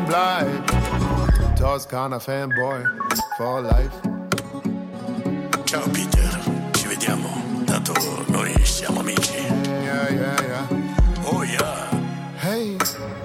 bleib Toskana fanboy for life. Ciao Peter, ci vediamo, tanto noi siamo amici. Yeah. Oh ja. Hey.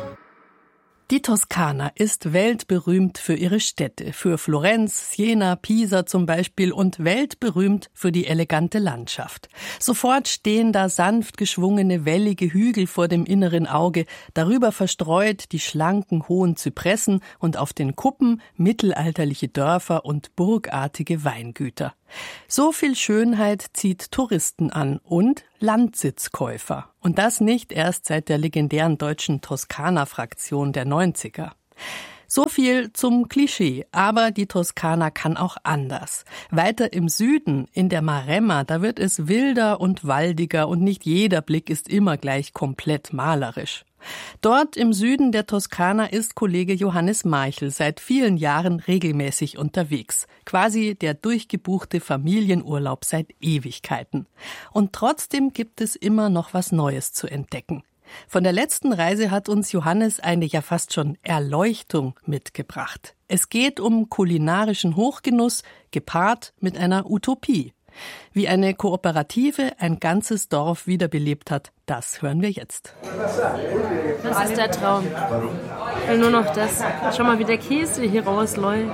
Die Toskana ist weltberühmt für ihre Städte, für Florenz, Siena, Pisa zum Beispiel und weltberühmt für die elegante Landschaft. Sofort stehen da sanft geschwungene, wellige Hügel vor dem inneren Auge, darüber verstreut die schlanken, hohen Zypressen und auf den Kuppen mittelalterliche Dörfer und burgartige Weingüter. So viel Schönheit zieht Touristen an und Landsitzkäufer. Und das nicht erst seit der legendären deutschen Toskana-Fraktion der 90er. So viel zum Klischee, aber die Toskana kann auch anders. Weiter im Süden, in der Maremma, da wird es wilder und waldiger und nicht jeder Blick ist immer gleich komplett malerisch. Dort im Süden der Toskana ist Kollege Johannes Marchel seit vielen Jahren regelmäßig unterwegs. Quasi der durchgebuchte Familienurlaub seit Ewigkeiten. Und trotzdem gibt es immer noch was Neues zu entdecken. Von der letzten Reise hat uns Johannes eine ja fast schon Erleuchtung mitgebracht. Es geht um kulinarischen Hochgenuss, gepaart mit einer Utopie. Wie eine Kooperative ein ganzes Dorf wiederbelebt hat, das hören wir jetzt. Das ist der Traum. Ich will nur noch das. Schau mal, wie der Käse hier rausläuft.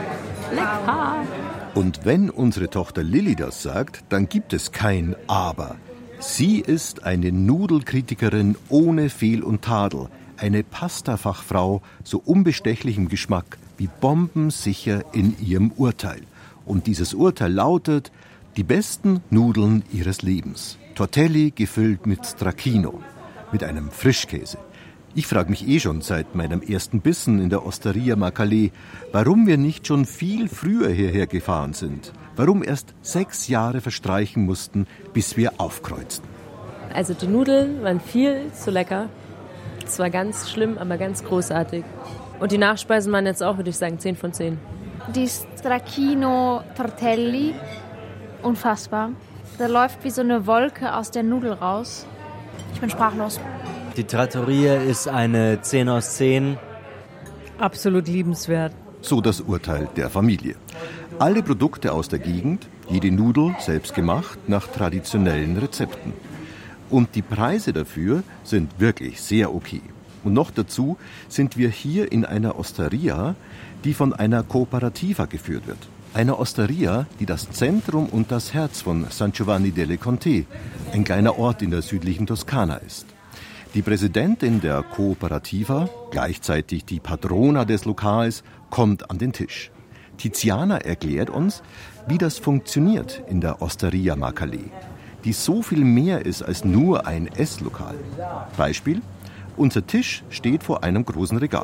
Lecker! Und wenn unsere Tochter Lilly das sagt, dann gibt es kein Aber. Sie ist eine Nudelkritikerin ohne Fehl und Tadel, eine Pastafachfrau so unbestechlichem Geschmack wie bombensicher in ihrem Urteil. Und dieses Urteil lautet: die besten Nudeln ihres Lebens. Tortelli gefüllt mit Stracchino, mit einem Frischkäse. Ich frage mich schon seit meinem ersten Bissen in der Osteria Macalé, warum wir nicht schon viel früher hierher gefahren sind. Warum erst 6 Jahre verstreichen mussten, bis wir aufkreuzten. Also die Nudeln waren viel zu lecker. Es war ganz schlimm, aber ganz großartig. Und die Nachspeisen waren jetzt auch, würde ich sagen, 10 von 10. Die Stracchino Tortelli, unfassbar. Da läuft wie so eine Wolke aus der Nudel raus. Ich bin sprachlos. Die Trattoria ist eine 10 aus 10. Absolut liebenswert. So das Urteil der Familie. Alle Produkte aus der Gegend, jede Nudel selbst gemacht nach traditionellen Rezepten. Und die Preise dafür sind wirklich sehr okay. Und noch dazu sind wir hier in einer Osteria, die von einer Cooperativa geführt wird. Eine Osteria, die das Zentrum und das Herz von San Giovanni delle Conte, ein kleiner Ort in der südlichen Toskana ist. Die Präsidentin der Cooperativa, gleichzeitig die Patrona des Lokals, kommt an den Tisch. Tiziana erklärt uns, wie das funktioniert in der Osteria Macalé, die so viel mehr ist als nur ein Esslokal. Beispiel: unser Tisch steht vor einem großen Regal.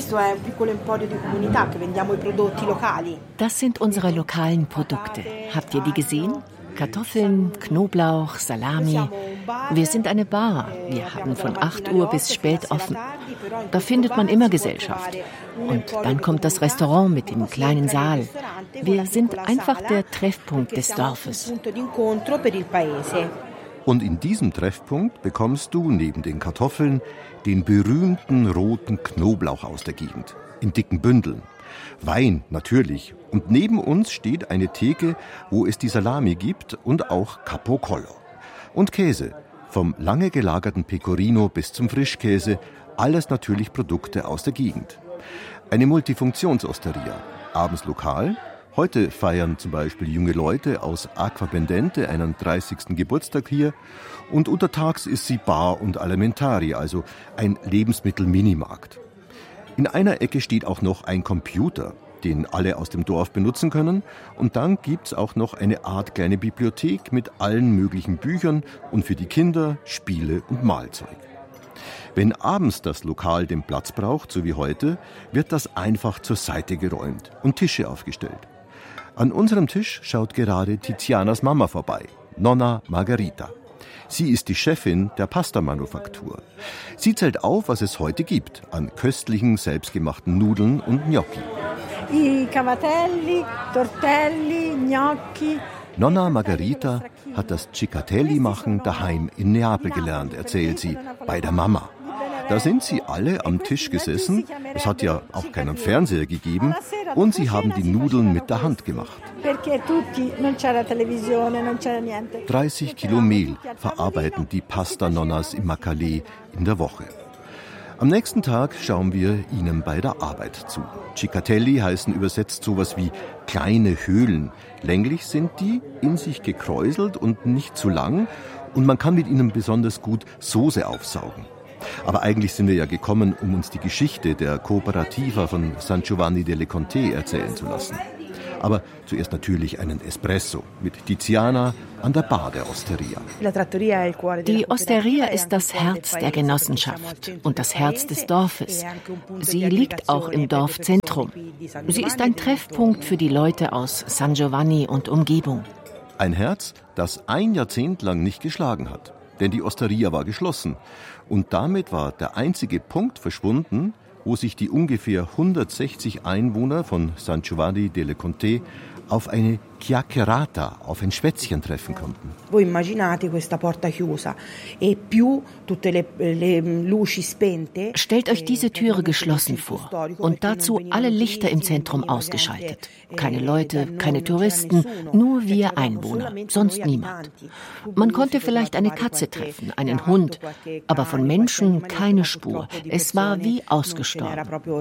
Das sind unsere lokalen Produkte. Habt ihr die gesehen? Kartoffeln, Knoblauch, Salami. Wir sind eine Bar. Wir haben von 8 Uhr bis spät offen. Da findet man immer Gesellschaft. Und dann kommt das Restaurant mit dem kleinen Saal. Wir sind einfach der Treffpunkt des Dorfes. Und in diesem Treffpunkt bekommst du neben den Kartoffeln den berühmten roten Knoblauch aus der Gegend, in dicken Bündeln. Wein, natürlich. Und neben uns steht eine Theke, wo es die Salami gibt und auch Capocollo. Und Käse, vom lange gelagerten Pecorino bis zum Frischkäse, alles natürlich Produkte aus der Gegend. Eine Multifunktionsosteria, abends lokal. Heute feiern zum Beispiel junge Leute aus Aquapendente einen 30. Geburtstag hier. Und untertags ist sie Bar und Alimentari, also ein Lebensmittel-Minimarkt. In einer Ecke steht auch noch ein Computer, den alle aus dem Dorf benutzen können. Und dann gibt's auch noch eine Art kleine Bibliothek mit allen möglichen Büchern und für die Kinder Spiele und Malzeug. Wenn abends das Lokal den Platz braucht, so wie heute, wird das einfach zur Seite geräumt und Tische aufgestellt. An unserem Tisch schaut gerade Tizianas Mama vorbei, Nonna Margherita. Sie ist die Chefin der Pasta-Manufaktur. Sie zählt auf, was es heute gibt an köstlichen, selbstgemachten Nudeln und Gnocchi. I cavatelli, tortelli, gnocchi. Nonna Margherita hat das Cicatelli-Machen daheim in Neapel gelernt, erzählt sie, bei der Mama. Da sind sie alle am Tisch gesessen, es hat ja auch keinen Fernseher gegeben, und sie haben die Nudeln mit der Hand gemacht. 30 Kilo Mehl verarbeiten die Pasta-Nonnas im Macalé in der Woche. Am nächsten Tag schauen wir ihnen bei der Arbeit zu. Cicatelli heißen übersetzt sowas wie kleine Höhlen. Länglich sind die, in sich gekräuselt und nicht zu lang, und man kann mit ihnen besonders gut Soße aufsaugen. Aber eigentlich sind wir ja gekommen, um uns die Geschichte der Cooperativa von San Giovanni delle Conte erzählen zu lassen. Aber zuerst natürlich einen Espresso mit Tiziana an der Bar der Osteria. Die Osteria ist das Herz der Genossenschaft und das Herz des Dorfes. Sie liegt auch im Dorfzentrum. Sie ist ein Treffpunkt für die Leute aus San Giovanni und Umgebung. Ein Herz, das ein Jahrzehnt lang nicht geschlagen hat, denn die Osteria war geschlossen. Und damit war der einzige Punkt verschwunden, wo sich die ungefähr 160 Einwohner von San Giovanni delle Conte auf eine chiacchierata, auf ein Schwätzchen treffen konnten. Voi immaginate questa porta chiusa e più tutte le luci spente. Stellt euch diese Türe geschlossen vor und dazu alle Lichter im Zentrum ausgeschaltet. Keine Leute, keine Touristen, nur wir Einwohner, sonst niemand. Man konnte vielleicht eine Katze treffen, einen Hund, aber von Menschen keine Spur. Es war wie ausgestorben.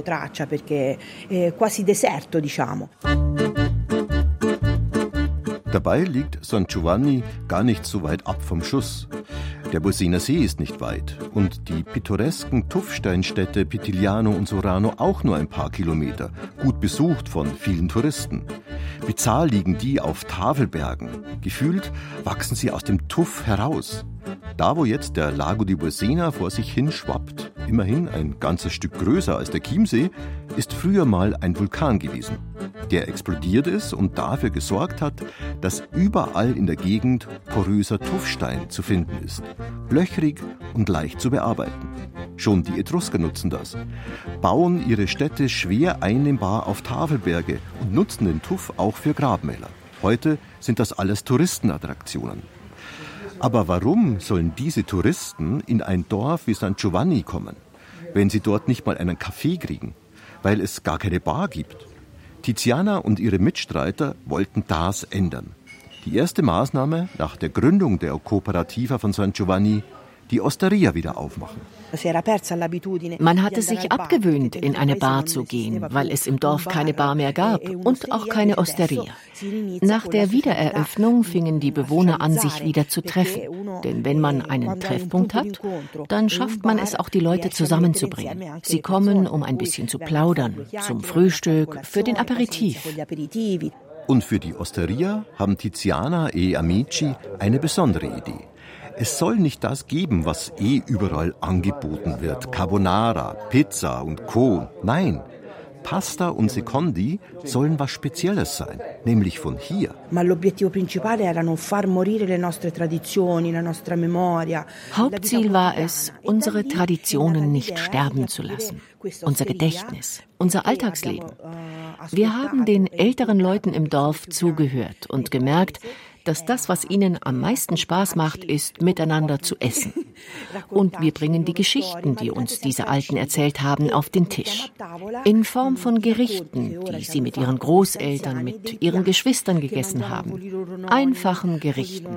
Dabei liegt San Giovanni gar nicht so weit ab vom Schuss. Der Bolsener See ist nicht weit und die pittoresken Tuffsteinstädte Pitigliano und Sorano auch nur ein paar Kilometer, gut besucht von vielen Touristen. Bizarr liegen die auf Tafelbergen. Gefühlt wachsen sie aus dem Tuff heraus. Da, wo jetzt der Lago di Bolsena vor sich hin schwappt, immerhin ein ganzes Stück größer als der Chiemsee, ist früher mal ein Vulkan gewesen. Der explodiert ist und dafür gesorgt hat, dass überall in der Gegend poröser Tuffstein zu finden ist. Löchrig und leicht zu bearbeiten. Schon die Etrusker nutzen das. Bauen ihre Städte schwer einnehmbar auf Tafelberge und nutzen den Tuff auch für Grabmäler. Heute sind das alles Touristenattraktionen. Aber warum sollen diese Touristen in ein Dorf wie San Giovanni kommen, wenn sie dort nicht mal einen Kaffee kriegen, weil es gar keine Bar gibt? Tiziana und ihre Mitstreiter wollten das ändern. Die erste Maßnahme nach der Gründung der Cooperativa von San Giovanni, die Osteria wieder aufmachen. Man hatte sich abgewöhnt, in eine Bar zu gehen, weil es im Dorf keine Bar mehr gab und auch keine Osteria. Nach der Wiedereröffnung fingen die Bewohner an, sich wieder zu treffen. Denn wenn man einen Treffpunkt hat, dann schafft man es auch, die Leute zusammenzubringen. Sie kommen, um ein bisschen zu plaudern, zum Frühstück, für den Aperitif. Und für die Osteria haben Tiziana e Amici eine besondere Idee. Es soll nicht das geben, was überall angeboten wird. Carbonara, Pizza und Co. Nein, Pasta und Secondi sollen was Spezielles sein, nämlich von hier. Hauptziel war es, unsere Traditionen nicht sterben zu lassen. Unser Gedächtnis, unser Alltagsleben. Wir haben den älteren Leuten im Dorf zugehört und gemerkt, dass das, was ihnen am meisten Spaß macht, ist, miteinander zu essen. Und wir bringen die Geschichten, die uns diese Alten erzählt haben, auf den Tisch. In Form von Gerichten, die sie mit ihren Großeltern, mit ihren Geschwistern gegessen haben. Einfachen Gerichten.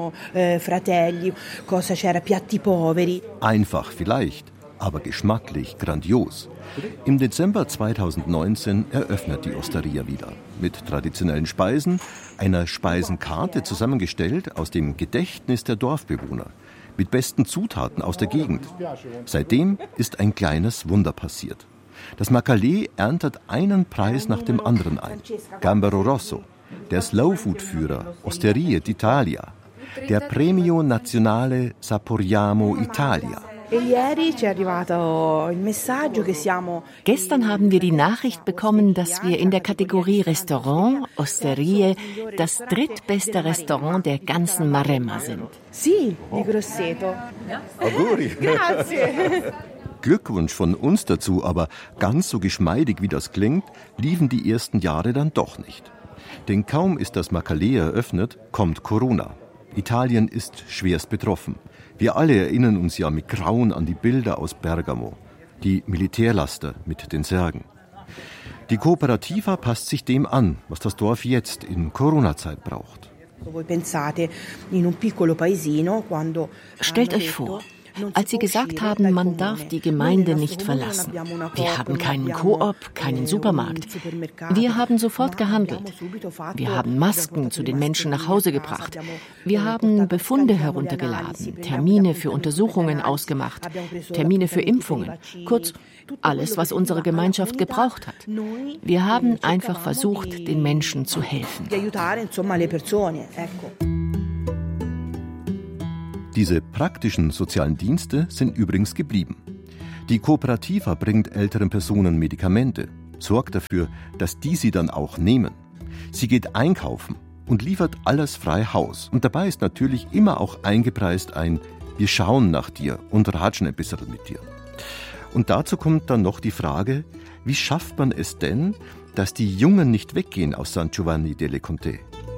Einfach vielleicht, aber geschmacklich grandios. Im Dezember 2019 eröffnet die Osteria wieder. Mit traditionellen Speisen, einer Speisenkarte zusammengestellt aus dem Gedächtnis der Dorfbewohner. Mit besten Zutaten aus der Gegend. Seitdem ist ein kleines Wunder passiert. Das Macalé erntet einen Preis nach dem anderen ein. Gambero Rosso, der Slowfood-Führer Osterie d'Italia, der Premio Nazionale Saporiamo Italia. Gestern haben wir die Nachricht bekommen, dass wir in der Kategorie Restaurant, Osterie, das drittbeste Restaurant der ganzen Maremma sind. Sì, di Grosseto. Auguri. Grazie. Glückwunsch von uns dazu, aber ganz so geschmeidig wie das klingt, liefen die ersten Jahre dann doch nicht. Denn kaum ist das Macalé eröffnet, kommt Corona. Italien ist schwerst betroffen. Wir alle erinnern uns ja mit Grauen an die Bilder aus Bergamo, die Militärlaster mit den Särgen. Die Kooperativa passt sich dem an, was das Dorf jetzt in Corona-Zeit braucht. Stellt euch vor, als sie gesagt haben, man darf die Gemeinde nicht verlassen. Wir haben keinen Coop, keinen Supermarkt. Wir haben sofort gehandelt. Wir haben Masken zu den Menschen nach Hause gebracht. Wir haben Befunde heruntergeladen, Termine für Untersuchungen ausgemacht, Termine für Impfungen. Kurz, alles, was unsere Gemeinschaft gebraucht hat. Wir haben einfach versucht, den Menschen zu helfen. Diese praktischen sozialen Dienste sind übrigens geblieben. Die Kooperativa bringt älteren Personen Medikamente, sorgt dafür, dass die sie dann auch nehmen. Sie geht einkaufen und liefert alles frei Haus. Und dabei ist natürlich immer auch eingepreist ein Wir schauen nach dir und ratschen ein bisschen mit dir. Und dazu kommt dann noch die Frage, wie schafft man es denn, dass die Jungen nicht weggehen aus San Giovanni delle Conte?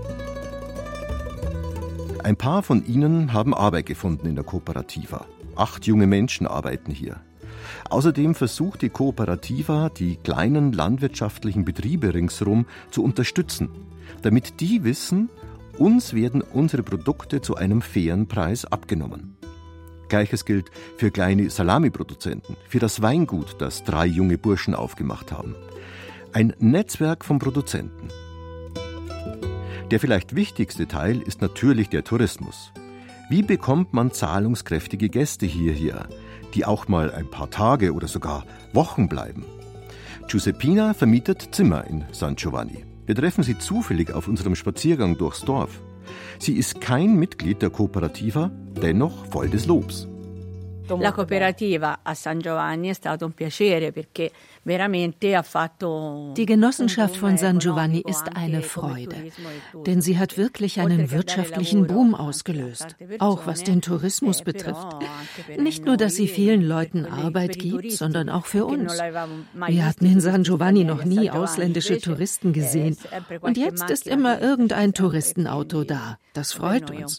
Ein paar von ihnen haben Arbeit gefunden in der Kooperativa. 8 junge Menschen arbeiten hier. Außerdem versucht die Kooperativa, die kleinen landwirtschaftlichen Betriebe ringsherum zu unterstützen, damit die wissen, uns werden unsere Produkte zu einem fairen Preis abgenommen. Gleiches gilt für kleine Salami-Produzenten, für das Weingut, das 3 junge Burschen aufgemacht haben. Ein Netzwerk von Produzenten. Der vielleicht wichtigste Teil ist natürlich der Tourismus. Wie bekommt man zahlungskräftige Gäste hierher, die auch mal ein paar Tage oder sogar Wochen bleiben? Giuseppina vermietet Zimmer in San Giovanni. Wir treffen sie zufällig auf unserem Spaziergang durchs Dorf. Sie ist kein Mitglied der Kooperativa, dennoch voll des Lobs. La cooperativa a San Giovanni è stato un piacere perché veramente ha fatto. Die Genossenschaft von San Giovanni ist eine Freude, denn sie hat wirklich einen wirtschaftlichen Boom ausgelöst, auch was den Tourismus betrifft. Nicht nur, dass sie vielen Leuten Arbeit gibt, sondern auch für uns. Wir hatten in San Giovanni noch nie ausländische Touristen gesehen und jetzt ist immer irgendein Touristenauto da. Das freut uns.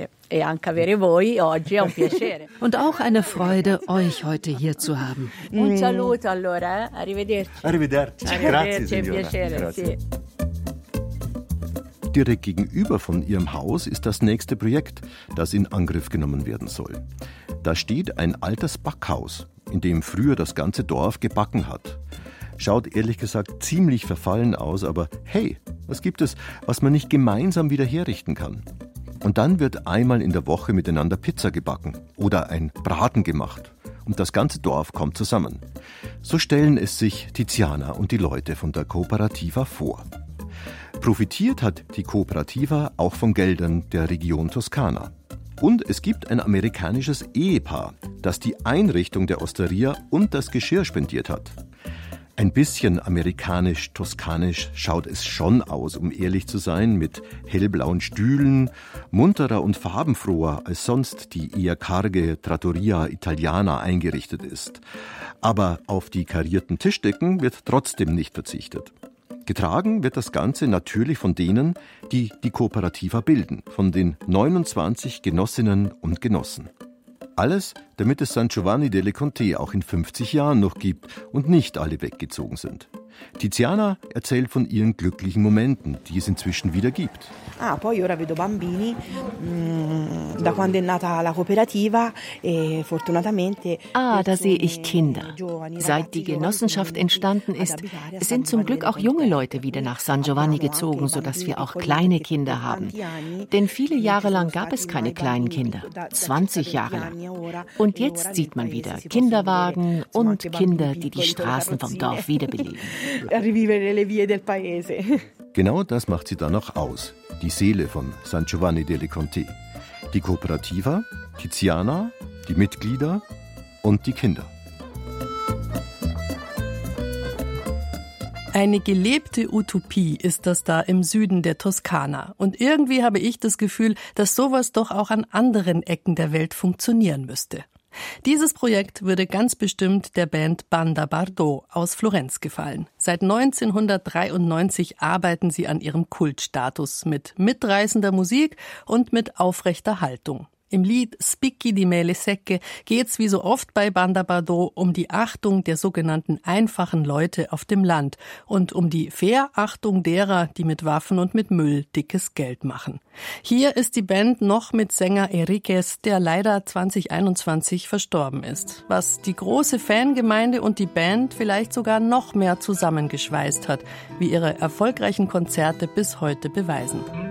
Und auch eine Freude, euch heute hier zu haben. Un saluto allora, arrivederci. Arrivederci. Grazie, signora. Grazie. Direkt gegenüber von ihrem Haus ist das nächste Projekt, das in Angriff genommen werden soll. Da steht ein altes Backhaus, in dem früher das ganze Dorf gebacken hat. Schaut ehrlich gesagt ziemlich verfallen aus, aber hey, was gibt es, was man nicht gemeinsam wieder herrichten kann? Und dann wird einmal in der Woche miteinander Pizza gebacken oder ein Braten gemacht. Und das ganze Dorf kommt zusammen. So stellen es sich Tiziana und die Leute von der Kooperativa vor. Profitiert hat die Kooperativa auch von Geldern der Region Toskana. Und es gibt ein amerikanisches Ehepaar, das die Einrichtung der Osteria und das Geschirr spendiert hat. Ein bisschen amerikanisch-toskanisch schaut es schon aus, um ehrlich zu sein, mit hellblauen Stühlen, munterer und farbenfroher als sonst die eher karge Trattoria Italiana eingerichtet ist. Aber auf die karierten Tischdecken wird trotzdem nicht verzichtet. Getragen wird das Ganze natürlich von denen, die die Kooperativa bilden, von den 29 Genossinnen und Genossen. Alles, damit es San Giovanni delle Conte auch in 50 Jahren noch gibt und nicht alle weggezogen sind. Tiziana erzählt von ihren glücklichen Momenten, die es inzwischen wieder gibt. Poi ora vedo bambini da quando è nata la cooperativa e fortunatamente. Da sehe ich Kinder. Seit die Genossenschaft entstanden ist, sind zum Glück auch junge Leute wieder nach San Giovanni gezogen, sodass wir auch kleine Kinder haben. Denn viele Jahre lang gab es keine kleinen Kinder, 20 Jahre lang. Und jetzt sieht man wieder Kinderwagen und Kinder, die die Straßen vom Dorf wiederbeleben. Genau das macht sie dann auch aus, die Seele von San Giovanni delle Conte. Die Kooperativa, Tiziana, die Mitglieder und die Kinder. Eine gelebte Utopie ist das da im Süden der Toskana. Und irgendwie habe ich das Gefühl, dass sowas doch auch an anderen Ecken der Welt funktionieren müsste. Dieses Projekt würde ganz bestimmt der Band Banda Bardot aus Florenz gefallen. Seit 1993 arbeiten sie an ihrem Kultstatus mit mitreißender Musik und mit aufrechter Haltung. Im Lied Spicchi di mele secche geht's wie so oft bei Banda Bardot um die Achtung der sogenannten einfachen Leute auf dem Land und um die Verachtung derer, die mit Waffen und mit Müll dickes Geld machen. Hier ist die Band noch mit Sänger Enriquez, der leider 2021 verstorben ist, was die große Fangemeinde und die Band vielleicht sogar noch mehr zusammengeschweißt hat, wie ihre erfolgreichen Konzerte bis heute beweisen.